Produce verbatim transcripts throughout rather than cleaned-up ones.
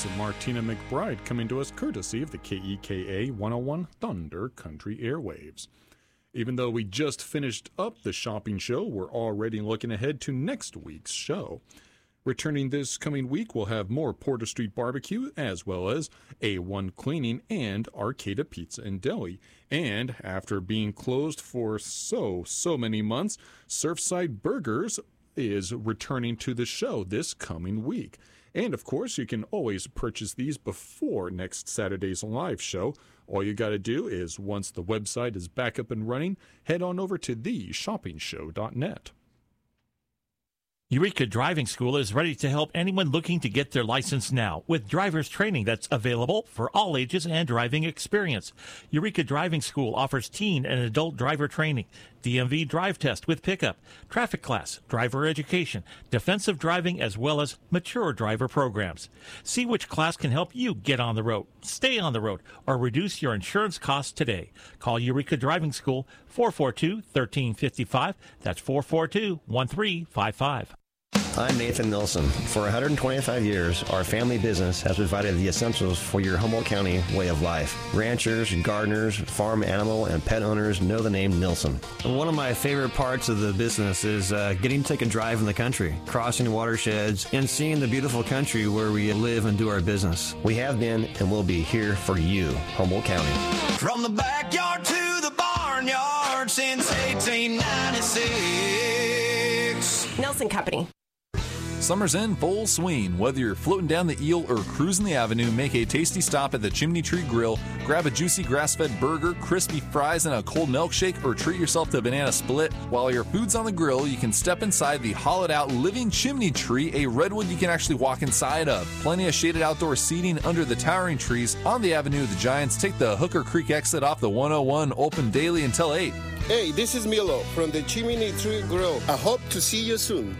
That's Martina McBride coming to us courtesy of the K E K A one oh one Thunder Country Airwaves. Even though we just finished up the shopping show, we're already looking ahead to next week's show. Returning this coming week, we'll have more Porter Street Barbecue, as well as A one Cleaning and Arcata Pizza and Deli. And after being closed for so, so many months, Surfside Burgers is returning to the show this coming week. And, of course, you can always purchase these before next Saturday's live show. All you got to do is, once the website is back up and running, head on over to the shopping show dot net. Eureka Driving School is ready to help anyone looking to get their license now with driver's training that's available for all ages and driving experience. Eureka Driving School offers teen and adult driver training, D M V drive test with pickup, traffic class, driver education, defensive driving, as well as mature driver programs. See which class can help you get on the road, stay on the road, or reduce your insurance costs today. Call Eureka Driving School, four four two, one three five five. That's four four two, one three five five. I'm Nathan Nilsson. For one hundred twenty-five years, our family business has provided the essentials for your Humboldt County way of life. Ranchers, gardeners, farm animal, and pet owners know the name Nilsson. One of my favorite parts of the business is uh, getting to take a drive in the country, crossing watersheds, and seeing the beautiful country where we live and do our business. We have been and will be here for you, Humboldt County. From the backyard to the barnyard since eighteen ninety-six. Nelson Company. Summer's in full swing. Whether you're floating down the Eel or cruising the avenue, make a tasty stop at the Chimney Tree Grill, grab a juicy grass-fed burger, crispy fries, and a cold milkshake, or treat yourself to a banana split. While your food's on the grill, you can step inside the hollowed-out living chimney tree, a redwood you can actually walk inside of. Plenty of shaded outdoor seating under the towering trees. On the Avenue of the Giants, take the Hooker Creek exit off the one oh one, open daily until eight. Hey, this is Milo from the Chimney Tree Grill. I hope to see you soon.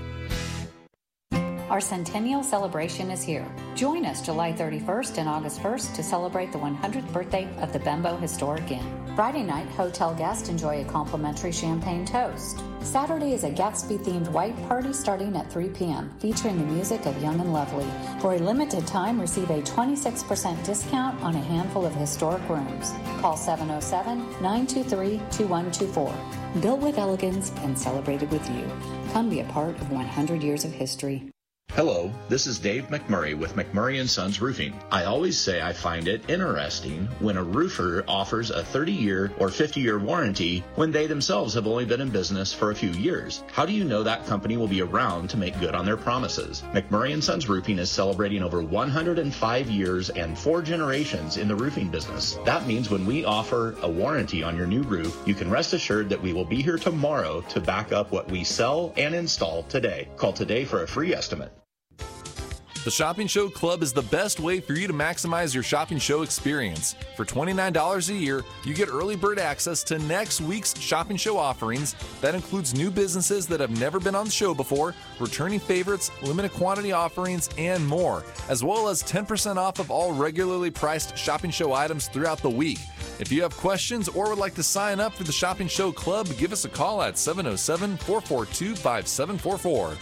Our centennial celebration is here. Join us July thirty-first and August first to celebrate the one hundredth birthday of the Bembo Historic Inn. Friday night, hotel guests enjoy a complimentary champagne toast. Saturday is a Gatsby-themed white party starting at three p.m., featuring the music of Young and Lovely. For a limited time, receive a twenty-six percent discount on a handful of historic rooms. Call seven oh seven, nine two three, two one two four. Built with elegance and celebrated with you. Come be a part of one hundred years of history. Hello, this is Dave McMurray with McMurray and Sons Roofing. I always say I find it interesting when a roofer offers a thirty-year or fifty-year warranty when they themselves have only been in business for a few years. How do you know that company will be around to make good on their promises? McMurray and Sons Roofing is celebrating over one hundred five years and four generations in the roofing business. That means when we offer a warranty on your new roof, you can rest assured that we will be here tomorrow to back up what we sell and install today. Call today for a free estimate. The Shopping Show Club is the best way for you to maximize your shopping show experience. For twenty-nine dollars a year, you get early bird access to next week's shopping show offerings. That includes new businesses that have never been on the show before, returning favorites, limited quantity offerings, and more, as well as ten percent off of all regularly priced shopping show items throughout the week. If you have questions or would like to sign up for the Shopping Show Club, give us a call at seven oh seven, four four two, five seven four four.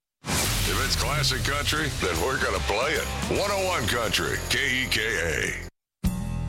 If it's classic country, then we're going to play it. one oh one Country, K E K A.